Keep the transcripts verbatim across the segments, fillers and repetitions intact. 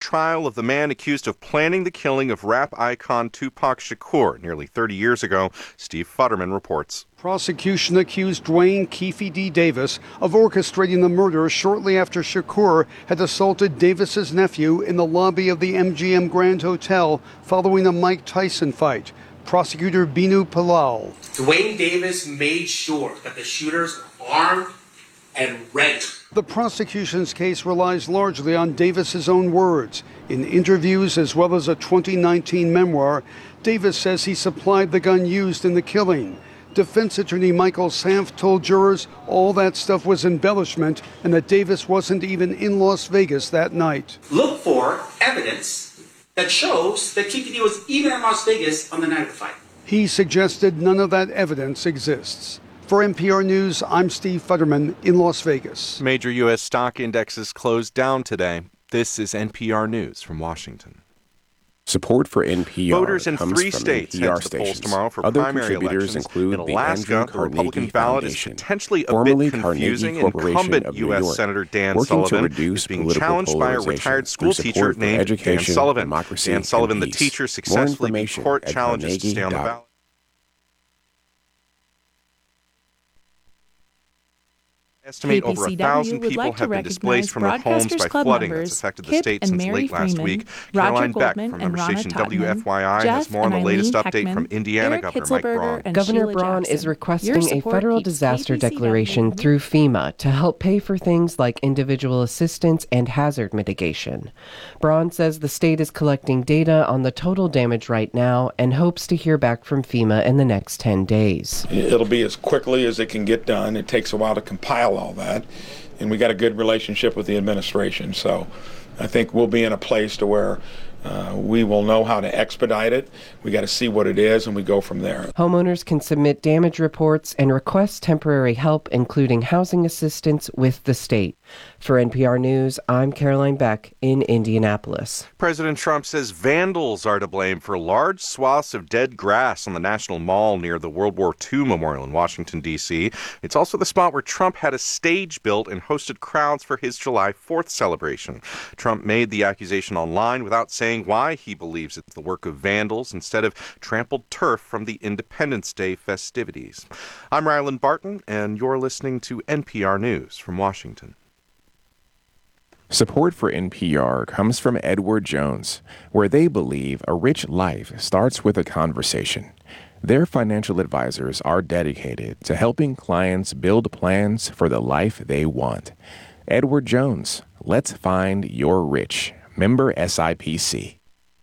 trial of the man accused of planning the killing of rap icon Tupac Shakur nearly thirty years ago. Steve Futterman reports. Prosecution accused Dwayne Keefe D. Davis of orchestrating the murder shortly after Shakur had assaulted Davis's nephew in the lobby of the M G M Grand Hotel following a Mike Tyson fight. Prosecutor Binu Palal. Dwayne Davis made sure that the shooters were armed and ready. The prosecution's case relies largely on Davis's own words. In interviews as well as a twenty nineteen memoir, Davis says he supplied the gun used in the killing. Defense attorney Michael Sanft told jurors all that stuff was embellishment and that Davis wasn't even in Las Vegas that night. Look for evidence that shows that Keefe D was even in Las Vegas on the night of the fight. He suggested none of that evidence exists. For N P R News, I'm Steve Futterman in Las Vegas. Major U S stock indexes closed down today. This is N P R News from Washington. Support for N P R Voters in comes three from states N P R head to the polls stations. tomorrow for Other primary contributors elections. include In the Alaska, Andrew the Republican Carnegie ballot is Foundation, potentially a formerly bit Carnegie confusing. Corporation Incumbent of U New S York, Senator Dan working Sullivan to reduce is being political challenged by a polarization retired school through teacher support for named Dan education, Sullivan. democracy, Dan and Sullivan, the peace. teacher, More successfully beat information court at challenges to stay on the carnegie dot ballot. Estimate over a thousand people have been displaced from their homes by flooding that's affected the state since late last week. Caroline Beck from member station W F Y I has more on the latest update from Indiana Governor Mike Braun. Governor Braun is requesting a federal disaster declaration through FEMA to help pay for things like individual assistance and hazard mitigation. Braun says the state is collecting data on the total damage right now and hopes to hear back from FEMA in the next ten days. It'll be as quickly as it can get done. It takes a while to compile all that, and we got a good relationship with the administration, so I think we'll be in a place to where uh, we will know how to expedite it. We got to see what it is, and we go from there. Homeowners can submit damage reports and request temporary help, including housing assistance, with the state. For N P R News, I'm Caroline Beck in Indianapolis. President Trump says vandals are to blame for large swaths of dead grass on the National Mall near the World War Two Memorial in Washington, D C It's also the spot where Trump had a stage built and hosted crowds for his July fourth celebration. Trump made the accusation online without saying why he believes it's the work of vandals instead of trampled turf from the Independence Day festivities. I'm Ryland Barton, and you're listening to N P R News from Washington. Support for N P R comes from Edward Jones, where they believe a rich life starts with a conversation. Their financial advisors are dedicated to helping clients build plans for the life they want. Edward Jones, let's find your rich. Member S I P C.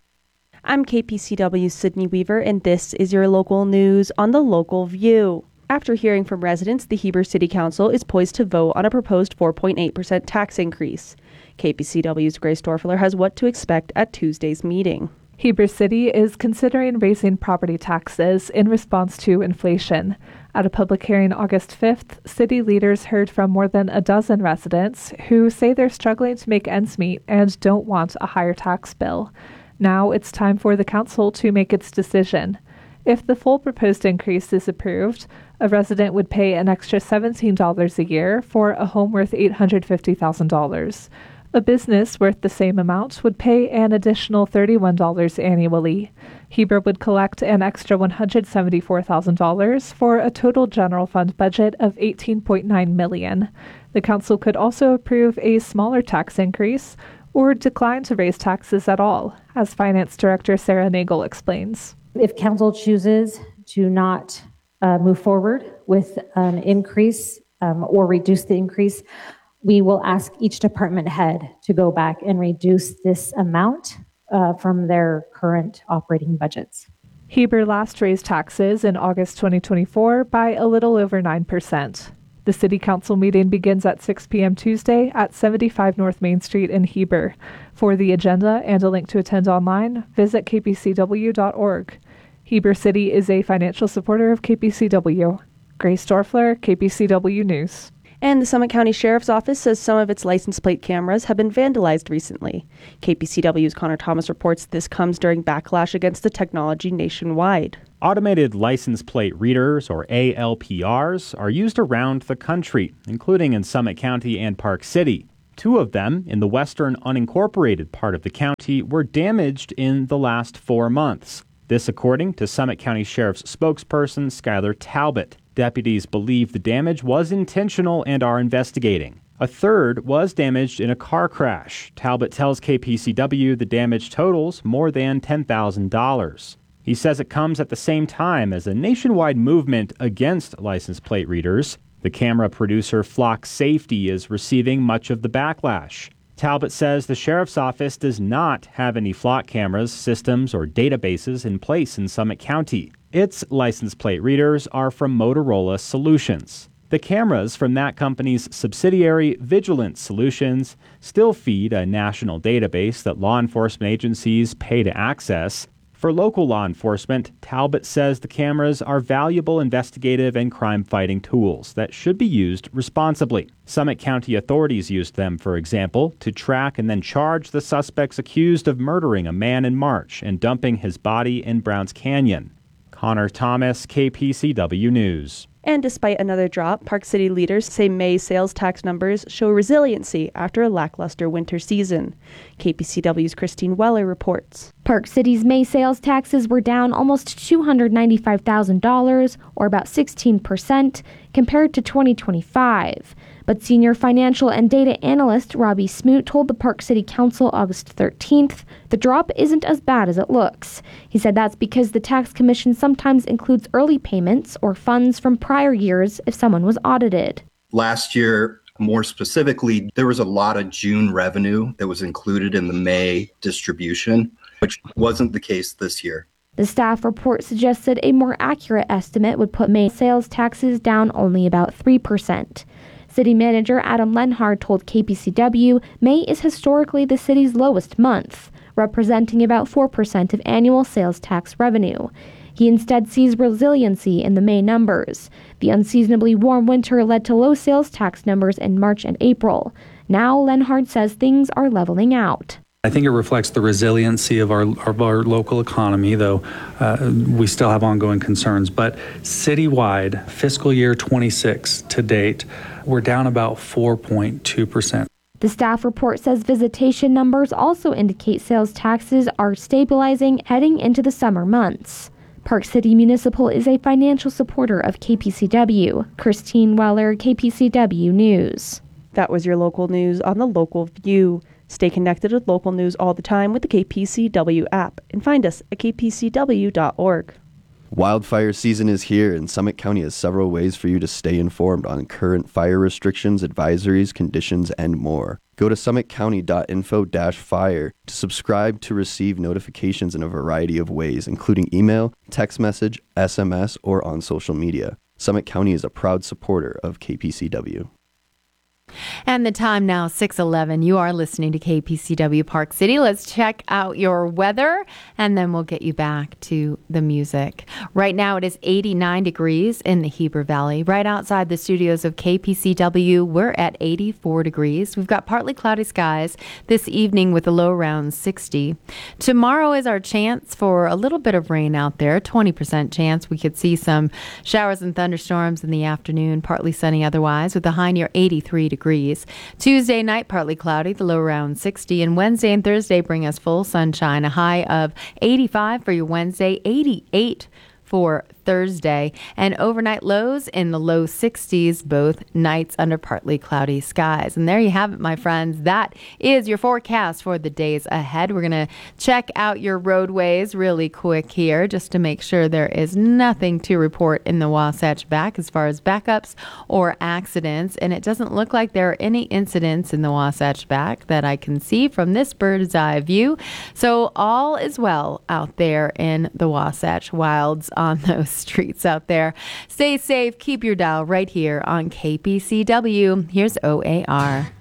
I'm K P C W's Sydney Weaver, and this is your local news on the Local View. After hearing from residents, the Heber City Council is poised to vote on a proposed four point eight percent tax increase. K P C W's Grace Dorfler has what to expect at Tuesday's meeting. Heber City is considering raising property taxes in response to inflation. At a public hearing August fifth, city leaders heard from more than a dozen residents who say they're struggling to make ends meet and don't want a higher tax bill. Now it's time for the council to make its decision. If the full proposed increase is approved, a resident would pay an extra seventeen dollars a year for a home worth eight hundred fifty thousand dollars. A business worth the same amount would pay an additional thirty-one dollars annually. Heber would collect an extra one hundred seventy-four thousand dollars for a total general fund budget of eighteen point nine million dollars. The council could also approve a smaller tax increase or decline to raise taxes at all, as Finance Director Sarah Nagel explains. If council chooses to not uh, move forward with an increase um, or reduce the increase, we will ask each department head to go back and reduce this amount uh, from their current operating budgets. Heber last raised taxes in August twenty twenty-four by a little over nine percent. The City Council meeting begins at six p.m. Tuesday at seventy-five North Main Street in Heber. For the agenda and a link to attend online, visit k p c w dot org. Heber City is a financial supporter of K P C W. Grace Dorfler, K P C W News. And the Summit County Sheriff's Office says some of its license plate cameras have been vandalized recently. K P C W's Connor Thomas reports this comes during backlash against the technology nationwide. Automated license plate readers, or A L P Rs, are used around the country, including in Summit County and Park City. Two of them, in the western unincorporated part of the county, were damaged in the last four months. This according to Summit County Sheriff's spokesperson, Skylar Talbot. Deputies believe the damage was intentional and are investigating. A third was damaged in a car crash. Talbot tells K P C W the damage totals more than ten thousand dollars. He says it comes at the same time as a nationwide movement against license plate readers. The camera producer Flock Safety is receiving much of the backlash. Talbot says the sheriff's office does not have any flock cameras, systems, or databases in place in Summit County. Its license plate readers are from Motorola Solutions. The cameras from that company's subsidiary, Vigilance Solutions, still feed a national database that law enforcement agencies pay to access. For local law enforcement, Talbot says the cameras are valuable investigative and crime-fighting tools that should be used responsibly. Summit County authorities used them, for example, to track and then charge the suspects accused of murdering a man in March and dumping his body in Browns Canyon. Connor Thomas, K P C W News. And despite another drop, Park City leaders say May sales tax numbers show resiliency after a lackluster winter season. K P C W's Christine Weller reports. Park City's May sales taxes were down almost two hundred ninety-five thousand dollars, or about sixteen percent, compared to twenty twenty-five. But senior financial and data analyst Robbie Smoot told the Park City Council August thirteenth the drop isn't as bad as it looks. He said that's because the tax commission sometimes includes early payments or funds from prior years if someone was audited. Last year, more specifically, there was a lot of June revenue that was included in the May distribution, which wasn't the case this year. The staff report suggested a more accurate estimate would put May sales taxes down only about three percent. City Manager Adam Lenhard told K P C W May is historically the city's lowest month, representing about four percent of annual sales tax revenue. He instead sees resiliency in the May numbers. The unseasonably warm winter led to low sales tax numbers in March and April. Now, Lenhard says things are leveling out. I think it reflects the resiliency of our, of our local economy, though uh, we still have ongoing concerns. But citywide, fiscal year twenty-six to date, we're down about four point two percent. The staff report says visitation numbers also indicate sales taxes are stabilizing heading into the summer months. Park City Municipal is a financial supporter of K P C W. Christine Weller, K P C W News. That was your local news on the Local View. Stay connected with local news all the time with the K P C W app and find us at k p c w dot org. Wildfire season is here, and Summit County has several ways for you to stay informed on current fire restrictions, advisories, conditions, and more. Go to summit county dot info dash fire to subscribe to receive notifications in a variety of ways, including email, text message, S M S, or on social media. Summit County is a proud supporter of K P C W. And the time now, six eleven. You are listening to K P C W Park City. Let's check out your weather, and then we'll get you back to the music. Right now, it is eighty-nine degrees in the Heber Valley. Right outside the studios of K P C W, we're at eighty-four degrees. We've got partly cloudy skies this evening with a low around sixty. Tomorrow is our chance for a little bit of rain out there, twenty percent chance. We could see some showers and thunderstorms in the afternoon, partly sunny otherwise, with a high near eighty-three degrees. Tuesday night, partly cloudy, the low around sixty. And Wednesday and Thursday bring us full sunshine, a high of eighty-five for your Wednesday, eighty-eight for Thursday, and overnight lows in the low sixties, both nights under partly cloudy skies. And there you have it, my friends. That is your forecast for the days ahead. We're going to check out your roadways really quick here just to make sure there is nothing to report in the Wasatch Back as far as backups or accidents. And it doesn't look like there are any incidents in the Wasatch Back that I can see from this bird's eye view. So all is well out there in the Wasatch Wilds on those streets out there. Stay safe. Keep your dial right here on K P C W. Here's O A R.